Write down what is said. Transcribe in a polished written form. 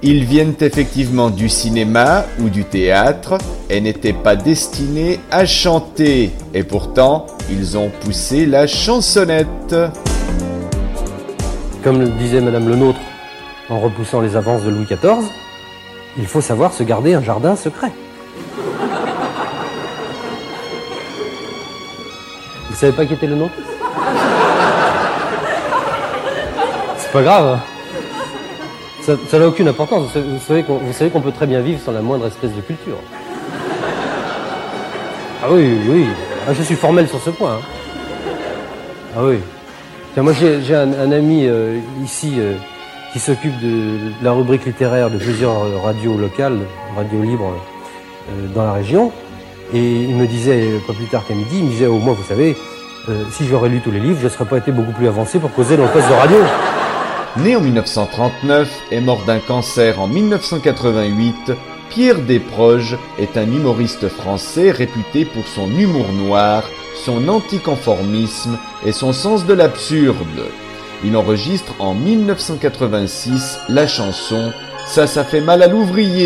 Ils viennent effectivement du cinéma ou du théâtre et n'étaient pas destinés à chanter. Et pourtant, ils ont poussé la chansonnette. Comme le disait Madame Lenôtre en repoussant les avances de Louis XIV, il faut savoir se garder un jardin secret. Vous savez pas qui était Lenôtre ? C'est pas grave. Ça n'a aucune importance. Vous savez qu'on peut très bien vivre sans la moindre espèce de culture. Ah oui, oui. Ah, je suis formel sur ce point. Ah oui. Tiens, moi, j'ai un ami ici qui s'occupe de la rubrique littéraire de plusieurs radios locales, radios libres dans la région. Et il me disait, pas plus tard qu'à midi, il me disait, moi, vous savez, si j'aurais lu tous les livres, je ne serais pas été beaucoup plus avancé pour causer dans le poste de radio. Né en 1939 et mort d'un cancer en 1988, Pierre Desproges est un humoriste français réputé pour son humour noir, son anticonformisme et son sens de l'absurde. Il enregistre en 1986 la chanson « Ça fait mal à l'ouvrier ».